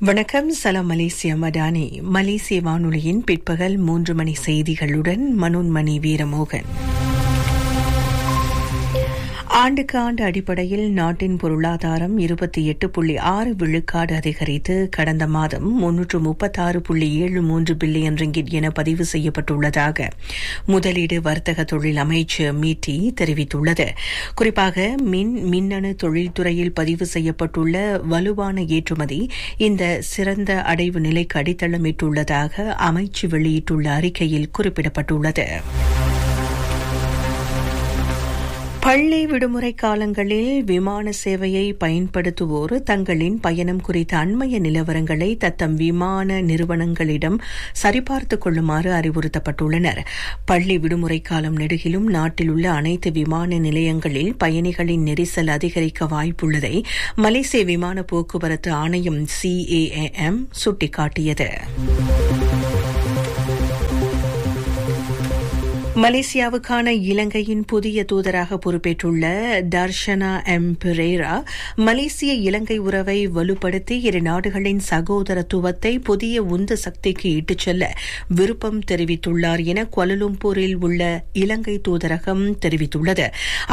வணக்கம். சலாம் மலேசியா மடானி. மலேசிய வானொலியின் பிற்பகல் 3 மணி செய்திகளுடன் மனோன்மணி வீரமோகன். ஆண்டுக்கு ஆண்டு அடிப்படையில் நாட்டின் பொருளாதாரம் 28.6 விழுக்காடு அதிகரித்து கடந்த மாதம் 336.73 பில்லியன் ரிங்கிட் என பதிவு செய்யப்பட்டுள்ளதாக முதலீடு வர்த்தக தொழில் அமைச்சர் மீட்டி தெரிவித்துள்ளது. குறிப்பாக மின்னணு தொழில்துறையில் பதிவு செய்யப்பட்டுள்ள வலுவான ஏற்றுமதி இந்த சிறந்த அடைவு நிலைக்கு அடித்தளமிட்டுள்ளதாக அமைச்சு வெளியிட்டுள்ள அறிக்கையில் குறிப்பிடப்பட்டுள்ளது. பள்ளி விடுமுறை காலங்களில் விமான சேவையை பயன்படுத்துவோர் தங்களின் பயணம் குறித்த அண்மைய நிலவரங்களை தத்தம் விமான நிறுவனங்களிடம் சரிபார்த்துக் கொள்ளுமாறு அறிவுறுத்தப்பட்டுள்ளனர். பள்ளி விடுமுறை காலம் நெடுகிலும் நாட்டில் உள்ள அனைத்து விமான நிலையங்களில் பயணிகளின் நெரிசல் அதிகரிக்க வாய்ப்புள்ளதை மலேசிய விமான போக்குவரத்து ஆணையம் CAAM சுட்டிக்காட்டியது. மலேசியாவுக்கான இலங்கையின் புதிய தூதராக பொறுப்பேற்றுள்ள தர்ஷனா எம் பெரேரா மலேசிய இலங்கை உறவை வலுப்படுத்தி இரு நாடுகளின் சகோதரத்துவத்தை புதிய உந்து சக்திக்கு இட்டுச் செல்ல விருப்பம் தெரிவித்துள்ளார் என குவாலலும்பூரில் உள்ள இலங்கை தூதரகம் தெரிவித்துள்ளது.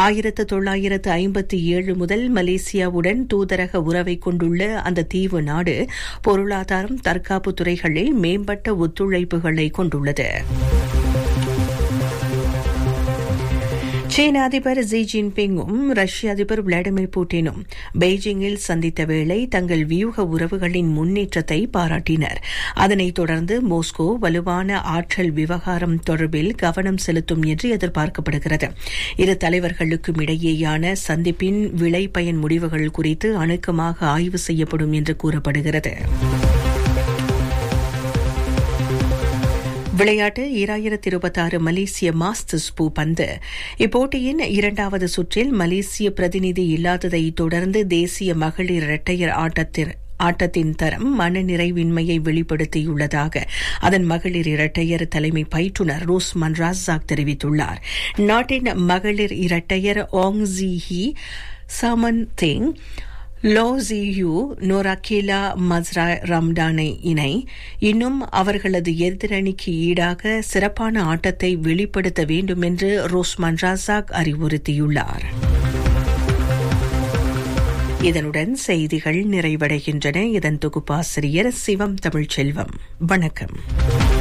1957 முதல் மலேசியாவுடன் தூதரக உறவை கொண்டுள்ள அந்த தீவு நாடு பொருளாதாரம், தற்காப்பு துறைகளில் மேம்பட்ட ஒத்துழைப்புகளை கொண்டுள்ளது. சீன அதிபர் ஜி ஜின்பிங்கும் ரஷ்ய அதிபர் விளாடிமிர் புட்டினும் பெய்ஜிங்கில் சந்தித்த வேளை தங்கள் வியூக உறவுகளின் முன்னேற்றத்தை பாராட்டினர். அதனைத் தொடர்ந்து மாஸ்கோ வலுவான ஆற்றல் விவகாரம் தொடர்பில் கவனம் செலுத்தும் என்று எதிர்பார்க்கப்படுகிறது. இரு தலைவர்களுக்கும் இடையேயான சந்திப்பின் விளை பயன் முடிவுகள் குறித்து அணுக்கமாக ஆய்வு செய்யப்படும் என்று கூறப்படுகிறது. விளையாட்டு 2026 மலேசிய மாஸ்டர்ஸ் பூப்பந்து. இப்போட்டியின் இரண்டாவது சுற்றில் மலேசிய பிரதிநிதி இல்லாததை தொடர்ந்து தேசிய மகளிர் இரட்டையர் ஆட்டத்தின் தரம் மனநிறைவின்மையை வெளிப்படுத்தியுள்ளதாக அதன் மகளிர் இரட்டையர் தலைமை பயிற்றுநர் ரோஸ்மன் ராசாக் தெரிவித்துள்ளார். நாட்டின் மகளிர் இரட்டையர் ஆங் G he, Saman Teng, low GU, நோராக்கேலா மஸ்ரா ரம்டானை இணை இன்னும் அவர்களது எதிரணிக்கு ஈடாக சிறப்பான ஆட்டத்தை வெளிப்படுத்த வேண்டும் என்று ரோஸ்மன் ராசாக் அறிவுறுத்தியுள்ளார். இதனுடன் செய்திகள் நிறைவடைகின்றன. இதன் தொகுப்பாசிரியர் சிவம் தமிழ்ச்செல்வம். வணக்கம்.